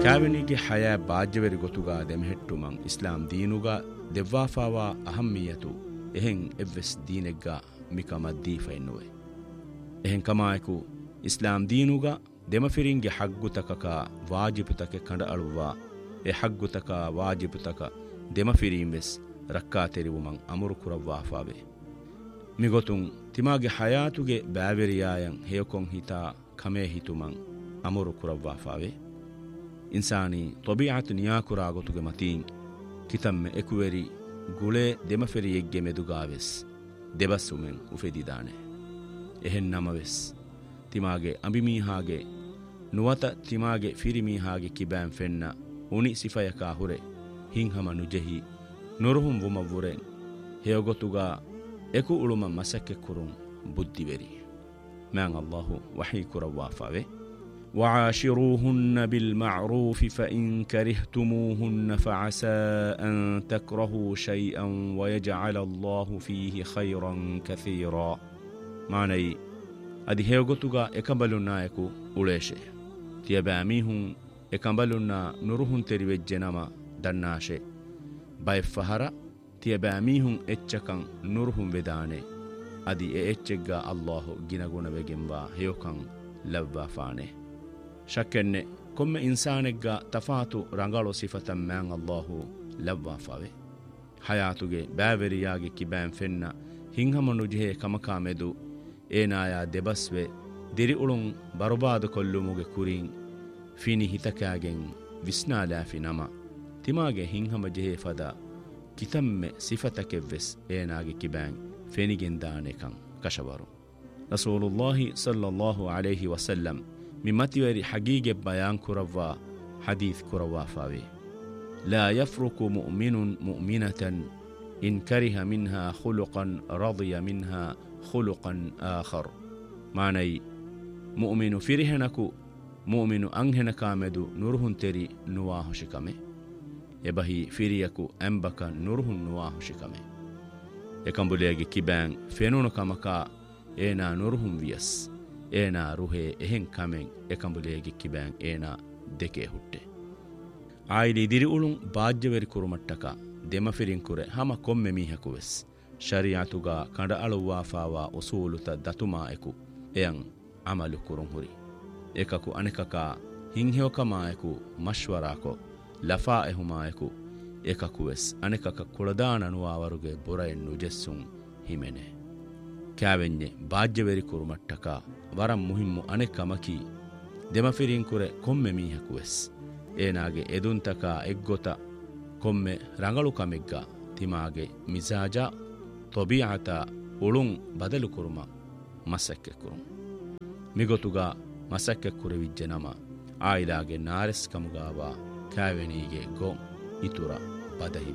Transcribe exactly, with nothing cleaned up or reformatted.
ಕ್ಯಾವೆನಿಗೆ ಹಯಾ ಬಾಜ್ಯವರಿ ಗೊತುಗ ದೆಮೆහෙಟ್ಟುಮಂ ಇಸ್ಲಾಂ ದೀನುಗ ದೆವ್ವಾಫಾವಾ ಅಹಮ್ಮಿಯತು ಎಹೆಂ ಎವ್ವೆಸ್ ದೀನೆಗ್ಗ ಮಿಕಮ ದೀಫೆನ್ನುವೆ ಎಹೆಂ ಕಮಾಯಕು ಇಸ್ಲಾಂ ದೀನುಗ ದೆಮಫಿರಿಂಗೆ ಹಗ್ಗುತಕಕ ವಾಜಿಬುತಕೆ ಕಂಡ ಅಳುವ ಎ ಹಗ್ಗುತಕ ವಾಜಿಬುತಕ ದೆಮಫಿರಿಂವೆಸ್ ರಕ್ಕಾ ತೆರಿವುಮಂ ಅಮುರು ಕುರವ್ವಾಫಾವೆ ಮಿಗೊತುಂ ತಿಮಾಗೆ ಹಯಾತುಗೆ ಬ್ಯಾವೆರಿಯಾಯಂ ಹೇಯಕೊಂ ಹಿತಾ ಕಮೇ ಹಿತುಮಂ ಅಮುರು ಕುರವ್ವಾಫಾವೆ ಇನ್ಸಾನಿ ತೊಬಿಯಾತು ನಿಯಾಕುರಾ ಗೊತುಗೆ ಮತೀಂ ಕಿತಮ್ಮೆ ಎಕುವೆರಿ ಗುಳೆ ದೆಮಫೆರಿಯೆಗ್ಗೆ ಮೆದುಗಾವೆಸ್ ದೆಬಸ್ಸುಮೆನ್ ಉಫೆದಿದಾನೆ ಎಹೆನ್ ನಮವೆಸ್ ತಿಮಾಗೆ ಅಂಬಿಮೀಹಾಗೆ ನುವತ ತಿಮಾಗೆ ಫಿರಿಮೀಹಾಗೆ ಕಿಬ್ಯಾಂ ಫೆನ್ನ ಉಣಿ ಸಿಫಯಕಾ ಹುರೆ ಹಿಂಹಮ ನುಜೆಹಿ ನುರುಹುಂ ವುಮವ್ವುರೆನ್ ಹೇಯಗೊತುಗ ಎಕು ಉಳುಮ ಮಸಕ್ಕೆ ಕುರುಂ ಬುದ್ಧಿವೆರಿ ಮ್ಯಾಂ ಅಲ್ಲಾಹು ವಹೀ ಕುರವ್ವಾಫಾವೆ وعاشروهن بالمعروف فإن كرهتموهن فعسى أن تكرهوا شيئا ويجعل الله فيه خيرا كثيرا معني أدي هيوغتوغا إكمبلونا يكو أوليشي تيباميهم إكمبلونا نروهن تريوجنما دناشي باي فهرا تيباميهم إتشكن نروهن وداني أدي إتشكا الله جنغونا بجنبا هيوكن لبا فاني ಶಕ್ಕೆನ್ನೆ ಕೊಮ್ಮೆ ಇನ್ಸಾನೆಗ್ಗ ತಫಾತು ರಂಗಾಳೋ ಸಿಫತಂ ಮ್ಯಾಂ ಅಲ್ಲಾಹು ಲವ್ವಾಫಾವೆ ಹಯಾತುಗೆ ಬ್ಯಾವೆರಿಯಾಗಿ ಕಿಬ್ಯಾಂ ಫೆನ್ನ ಹಿಂಹಮನು ಜಿಹೆ ಕಮಕಾ ಮೆದು ಏನಾಯ ದೆಬಸ್ವೆ ದಿರಿ ಉಳುಂ ಬರುಬಾದು ಕೊಲ್ಲುಮುಗೆ ಕುರಿಂ ಫಿನಿ ಹಿತಕ್ಯಾಗೆಂ ವಿಸ್ನಾಲಾಫಿ ನಮ ತಿಮಾಗೆ ಹಿಂಹಮ ಜಿಹೆ ಫದ ಕಿತಮ್ಮೆ ಸಿಫತಕೆವ್ವೆಸ್ ಏನಾಗಿ ಕಿಬ್ಯಾಂ ಫೆನಿಗೆಂದಾನೆಕಂ ಕಶವರು ರಸೂಲುಲ್ಲಾಹಿ ಸಲ್ಲಲ್ಲಾಹು ಅಲೈಹಿ ವಸಲ್ಲಂ ممتوري حقيقة بيان كروا حديث كروا فاوي لا يفرق مؤمن مؤمنة إن كره منها خلقا رضي منها خلقا آخر معني مؤمن فرهنكو مؤمن أنهنك مدو نورهن تري نواه شكمه يبهي فريكو أنبكا نورهن نواه شكمه يكمبلياغي كيبان فينونك مكا إينا نورهن ويس ಏನ ರುಹೆ ಎಹೆಂ ಕಮೆಂ ಎಕಂಬುಲೇಗಿ ಕಿಬ್ಯಾಂ ಏನ ದೆಕೆ ಹುಟ್ಟೆ ಆಯಿಲಿ ದಿರಿ ಉಳುಂ ಬಾಜ್ಯವೆರಿ ಕುರುಮಟ್ಟಕ ದೆಮಫಿರಿಂ ಕುರೆ ಹಮ ಕೊಮ್ಮೆ ಮೀಹಕುವೆಸ್ ಶರಿಯಾತುಗ ಕಂಡ ಅಳುವಾಫಾವಾ ಉಸೂಲುತ ದತುಮಾ ಎಕು ಎಯಂ ಅಮಲು ಕುರುಂ ಹುರಿ ಏಕಕು ಅನೆಕಕ ಹಿಂಹ್ಯೋಕಮಾಯಕು ಮಶ್ವರಾಕೊ ಲಫಾ ಎಹುಮಾಯಕು ಏಕಕುವೆಸ್ ಅನೆಕಕ ಕುಳದಾನನುವಾವರುಗೆ ಬುರಯನ್ ನುಜೆಸ್ಸುಂ ಹಿಮೆನೆ ಕ್ಯಾವೆನ್ಯೆ ಬಾಜ್ಯವೆರಿ ಕುರುಮಟ್ಟಕ ವರಂ ಮುಹಿಮ್ಮು ಅನೆಕಮಕಿ ದೆಮಫಿರಿಂ ಕುರೆ ಕೊಮ್ಮೆ ಮೀಹಕುವೆಸ್ ಏನಾಗೆ ಎದುಂತಕ ಎಗ್ಗೊತ ಕೊಮ್ಮೆ ರಂಗಳು ಕಮೆಗ್ಗ ತಿಮಾಗೆ ಮಿಜಾಜ ತೊಬಿಯಾತ ಉಳುಂ ಬದಲು ಕುರುಮ ಮಸಕ್ಕೆ ಕುರುಂ ಮಿಗೊತುಗ ಮಸಕ್ಕೆ ಕುರಿವಿಜ್ಜೆ ನಮ ಆಯಿಲಾಗೆ ನಾರೆಸ್ ಕಮುಗಾವ ಕ್ಯಾವೆನಿಗೆ ಗೋ ಇತುರ ಬದಹಿ